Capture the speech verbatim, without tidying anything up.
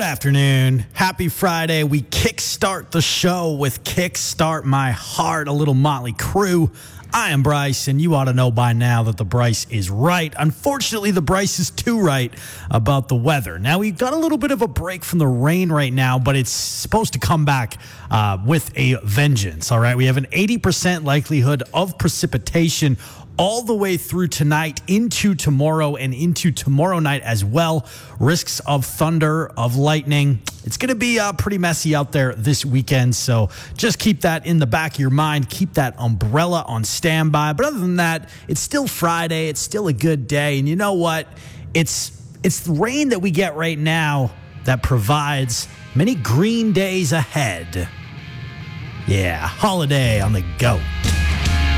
afternoon. Happy Friday. We kickstart the show with Kickstart My Heart, a little Motley Crue. I am Bryce, and you ought to know by now that the Bryce is right. Unfortunately, the Bryce is too right about the weather. Now, we've got a little bit of a break from the rain right now, but it's supposed to come back uh, with a vengeance, all right? We have an eighty percent likelihood of precipitation all the way through tonight into tomorrow and into tomorrow night as well. Risks of thunder, of lightning. It's going to be uh, pretty messy out there this weekend, so just keep that in the back of your mind. Keep that umbrella on standby. But other than that, it's still Friday. It's still a good day. And you know what? It's it's the rain that we get right now that provides many green days ahead. Yeah, holiday on the go.